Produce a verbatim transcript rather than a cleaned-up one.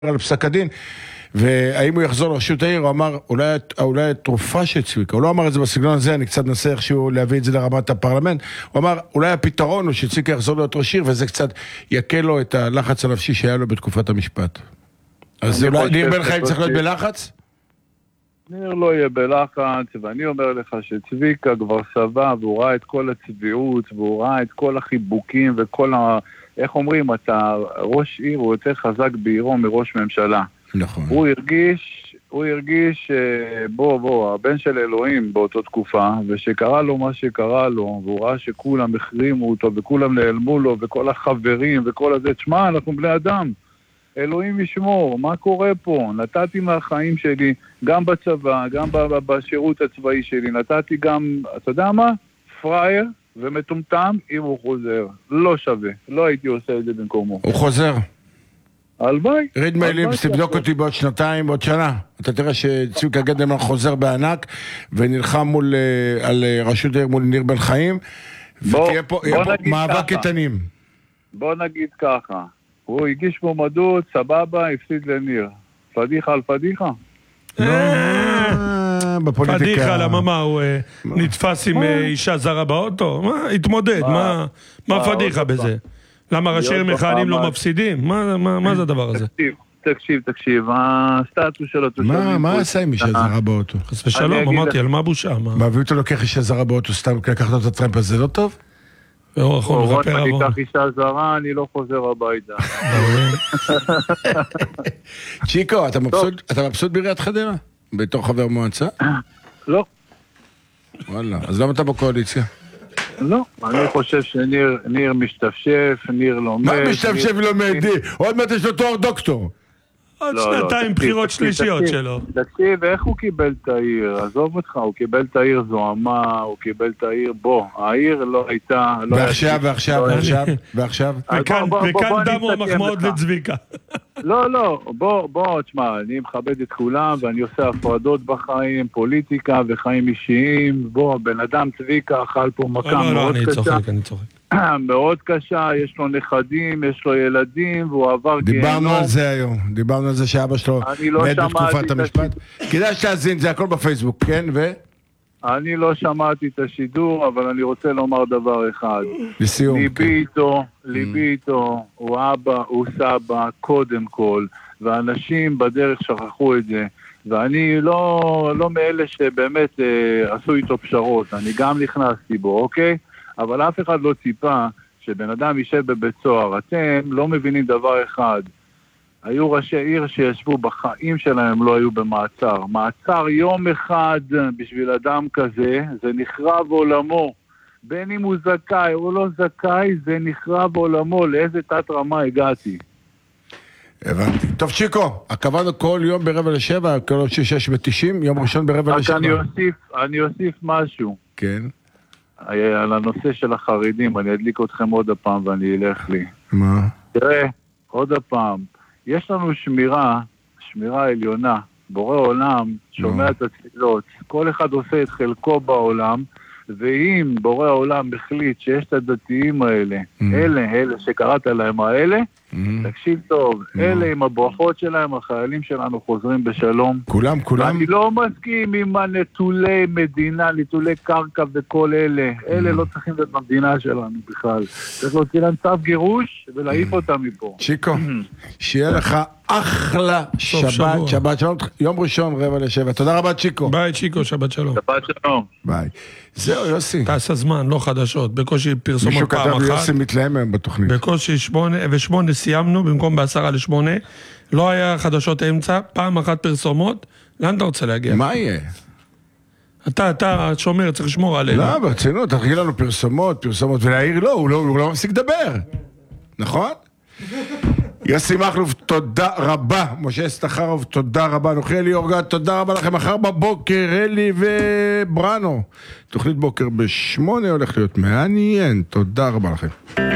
על פסק הדין, והאם הוא יחזור לרשות העיר, הוא אמר, אולי, אולי התרופה של צביקה, הוא לא אמר את זה בסגנון הזה, אני קצת נסה איכשהו להביא את זה לרמת הפרלמנט, הוא אמר, אולי הפתרון הוא שצביקה יחזור להיות ראש עיר, וזה קצת יקל לו את הלחץ הנפשי שהיה לו בתקופת המשפט. אז אולי ניר בן חיים צריך להיות בלחץ? ניר לא יהיה בלחץ, ואני אומר לך שצביקה כבר שבע, והוא ראה את כל הצביעות, והוא ראה את כל החיבוקים, וכל ה... איך אומרים, אתה ראש עיר, הוא יותר חזק בעירו מראש ממשלה. נכון. הוא הרגיש, הוא הרגיש, בוא, בוא, הבן של אלוהים באותו תקופה, ושקרה לו מה שקרה לו, והוא ראה שכולם החרימו אותו, וכולם נעלמו לו, וכל החברים, וכל הזה, תשמע, אנחנו בני אדם. אלוהים ישמור, מה קורה פה? נתתי מהחיים שלי, גם בצבא, גם בשירות הצבאי שלי, נתתי גם, אתה יודע מה? פרייר ומטומטם אם הוא חוזר. לא שווה, לא הייתי עושה את זה במקומו. הוא חוזר. הלוואי. ריד מיילים, תבדוק אותי בעוד שנתיים, בעוד שנה. אתה תראה שצביקה גנדלמן חוזר בענק, ונלחם מול, על רשות העיר מול ניר בן חיים, ותהיה פה מאבק איתנים. בוא נגיד ככה. הוא הגיש מועמדות, סבבה, הפסיד לניר. פדיחה על פדיחה? פדיחה, למה מה, הוא נתפס עם אישה זרה באוטו? מה, התמודד, מה פדיחה בזה? למה ראשי מכהנים לא מפסידים? מה זה הדבר הזה? תקשיב, תקשיב, הסטטוס של התושבים... מה עשה עם אישה זרה באוטו? חס ושלום, אמרתי, על מה בושה? מה, ואם אתה לוקח אישה זרה באוטו סתם לקחת את הטרמפ הזה, לא טוב? או אני אקח אישה זרה, אני לא חוזר הביתה. צ'יקו, אתה מבסוט בעיריית חדרה? בתור חבר מועצה? לא. וואלה, אז למה אתה בקואליציה? לא, אני חושב שניר משתפשף, ניר לומד. מה משתפשף ולומד? עוד מעט יש לו תואר דוקטור. עוד שנתיים בחירות שלישיות שלו. תקשיב, איך הוא קיבל את העיר? עזוב אותך, הוא קיבל את העיר זוהמה, הוא קיבל את העיר, בוא, העיר לא הייתה... ועכשיו, ועכשיו, ועכשיו, ועכשיו. וכאן דמו המחמאות לצביקה. לא, לא, בוא, בוא, תשמע, אני מכבד את כולם, ואני עושה הפרדות בחיים, פוליטיקה וחיים אישיים. בוא, בן אדם צביקה אכל פה מכה מאוד קשה. לא, לא, אני צוחק, אני צוחק. מאוד קשה, יש לו נכדים, יש לו ילדים, והוא עבר גיהנום. דיברנו על זה היום, דיברנו על זה שאבא שלו מת בתקופת המשפט. כדאי שתאזין, זה הכל בפייסבוק, כן, ו? אני לא שמעתי את השידור, אבל אני רוצה לומר דבר אחד. לסיום. ליבי איתו, ליבי איתו, הוא אבא, הוא סבא, קודם כל, ואנשים בדרך שכחו את זה. ואני לא, לא מאלה שבאמת אה, עשו איתו פשרות, אני גם נכנסתי בו, אוקיי? אבל אף אחד לא ציפה שבן אדם יישב בבית סוהר. אתם לא מבינים דבר אחד. היו ראשי עיר שישבו בחיים שלהם, לא היו במעצר. מעצר יום אחד בשביל אדם כזה, זה נחרב עולמו. בין אם הוא זכאי או לא זכאי, זה נחרב עולמו. לאיזה תת רמה הגעתי. הבנתי. טוב, צ'יקו, הקבענו כל יום ברבע לשבע, כל שש ותשעים, יום ראשון ברבע לשבע. רק אני אוסיף, אני אוסיף משהו. כן. על הנושא של החרדים, אני אדליק אתכם עוד הפעם ואני אלך לי. מה? תראה, עוד הפעם, יש לנו שמירה, שמירה עליונה, בורא עולם, שומע את התפילות, כל אחד עושה את חלקו בעולם, ואם בורא העולם החליט שיש את הדתיים האלה, אלה, אלה שקראת להם האלה, תקשיב טוב, אלה עם הברכות שלהם, החיילים שלנו חוזרים בשלום. כולם, כולם. אני לא מסכים עם הנטולי מדינה, נטולי קרקע וכל אלה. אלה לא צריכים להיות במדינה שלנו בכלל. צריך להוציא להם צו גירוש ולהעיף אותם מפה. צ'יקו, שיהיה לך אחלה שבת, שבת שלום, יום ראשון רבע לשבע. תודה רבה צ'יקו. ביי צ'יקו, שבת שלום. שבת שלום. ביי. זהו יוסי. תעשה זמן, לא חדשות, בקושי פרסומות פעם אחת. מישהו כתב יוסי מתלהם היום בתוכנית. בקושי שמונה ושמונה סיימנו, במקום בעשרה לשמונה. לא היה חדשות אמצע, פעם אחת פרסומות. לאן אתה רוצה להגיע? מה יהיה? אתה, אתה שומר, צריך לשמור עלינו. לא, ברצינות, תרגיל לנו פרסומות, פרסומות, ולהעיר לא, הוא לא, הוא לא מפסיק לדבר. נכון? יוסי מכלוף, תודה רבה. משה סטחרוב, תודה רבה. נוחי אלי אורגד, תודה רבה לכם. מחר בבוקר, אלי ובראנו. תוכנית בוקר בשמונה הולך להיות מעניין. תודה רבה לכם.